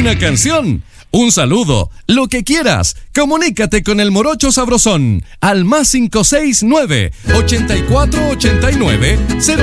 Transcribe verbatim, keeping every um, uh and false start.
una canción, un saludo, lo que quieras. Comunícate con el Morocho Sabrosón al más cinco seis nueve, ochenta y cuatro ochenta y nueve, cero